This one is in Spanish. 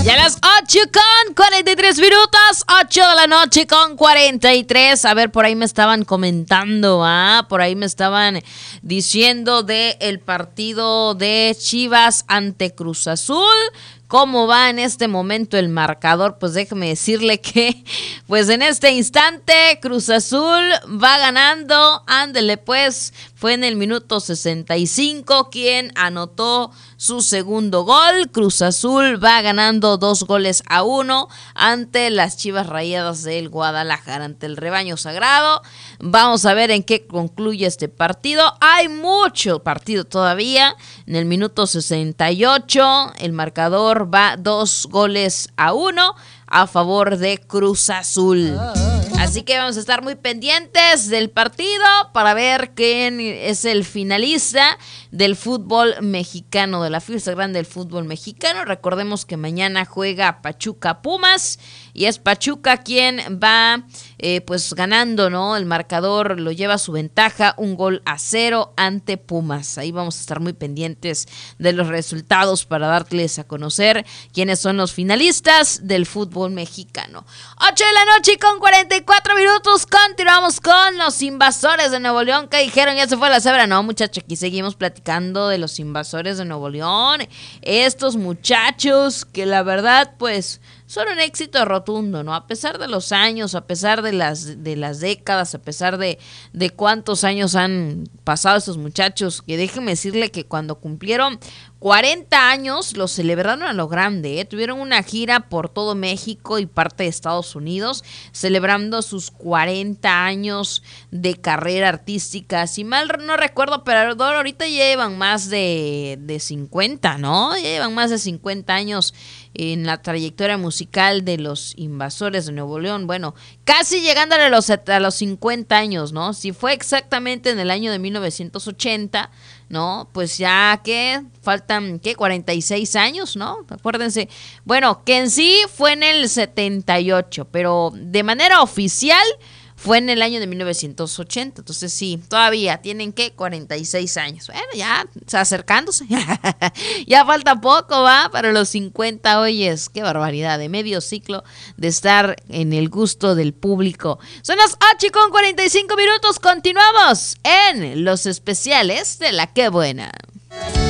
Ya las 8:43, 8 de la noche con 43. A ver, por ahí me estaban comentando, por ahí me estaban diciendo de el partido de Chivas ante Cruz Azul. ¿Cómo va en este momento el marcador? Pues déjeme decirle que, pues en este instante, Cruz Azul va ganando. Ándele pues, fue en el minuto 65 quien anotó su segundo gol. Cruz Azul va ganando 2-1 ante las Chivas Rayadas del Guadalajara, ante el rebaño sagrado. Vamos a ver en qué concluye este partido. Hay mucho partido todavía. En el minuto 68, el marcador va 2-1 a favor de Cruz Azul. Así que vamos a estar muy pendientes del partido para ver quién es el finalista del fútbol mexicano, de la fiesta grande del fútbol mexicano. Recordemos que mañana juega Pachuca Pumas y es Pachuca quien va pues ganando, ¿no? El marcador lo lleva a su ventaja, 1-0 ante Pumas. Ahí vamos a estar muy pendientes de los resultados para darles a conocer quiénes son los finalistas del fútbol mexicano. 8 de la noche con 44 minutos. Continuamos con los Invasores de Nuevo León. ¿Qué dijeron? ¿Ya se fue la cebra? No, muchachos, aquí seguimos platicando de los Invasores de Nuevo León. Estos muchachos que la verdad, pues, son un éxito rotundo, ¿no? A pesar de los años, a pesar de las décadas, a pesar de cuántos años han pasado estos muchachos, que déjenme decirle que cuando cumplieron 40 años lo celebraron a lo grande, tuvieron una gira por todo México y parte de Estados Unidos, celebrando sus 40 años de carrera artística. Si mal no recuerdo, pero ahorita llevan más de 50, ¿no? Llevan más de 50 años en la trayectoria musical de los Invasores de Nuevo León. Bueno, casi llegándole a los 50 años, ¿no? Si fue exactamente en el año de 1980, ¿no? Pues ya que faltan, 46 años, ¿no? Acuérdense. Bueno, que en sí fue en el 78, pero de manera oficial fue en el año de 1980. Entonces sí, todavía tienen 46 años. Bueno, ya acercándose. Ya falta poco, para los 50. Oyes, qué barbaridad, de medio ciclo de estar en el gusto del público. Son las 8:45. Continuamos en los especiales de La Qué Buena.